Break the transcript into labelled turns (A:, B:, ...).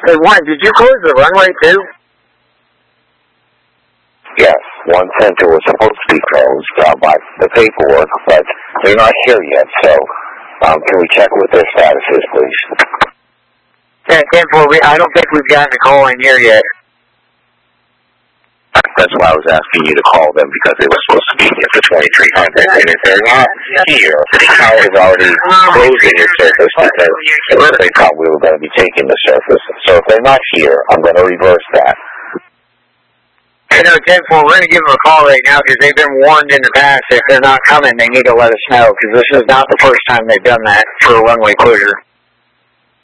A: Hey, one, did you close the runway too?
B: Yes, 1 Center was supposed to be closed by the paperwork, but they're not here yet, so can we check what their status is, please?
A: Yeah, 10-4, I don't think we've gotten a call in here yet.
B: That's why I was asking you to call them, because they were supposed to be here for 2300. And if they're not here, Cal is already closing the surface because they thought we were going to be taking the surface. So if they're not here, I'm going to reverse that.
A: You know, 10-4, we're going to give them a call right now because they've been warned in the past if they're not coming, they need to let us know because this is not the first time they've done that for a runway closure.